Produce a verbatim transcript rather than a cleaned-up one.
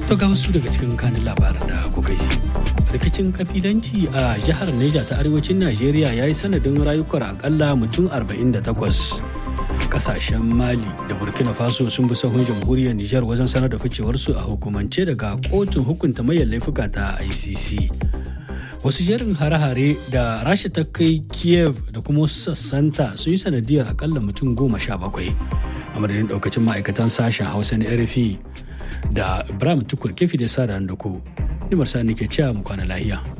To ga wasu daga cikin kanin labaran da kuka yi. Rikicin kabilanci a jihar Neja ta arewacin Najeriya ya yi sanadin rayukan akalla mutum arba'in da takwas. Kasashen Mali da Burkina Faso sun bi sahun jamhuriyar Nijar wajen sanar da ficewarsu a hukumance daga kotun hukunta mayan laifuka ta I C C. Wasu jerin hare-hare da Rasha ta kai Kiev da kuma sassanta sun yi sanadiyar akalla mutum goma sha bakwai. A madadin daukacin ma'aikatan sashen Hausa na R F I da Ibrahim Tukur kefi da sa da ku. Nimar sa nake cewa mu kwana lahiya.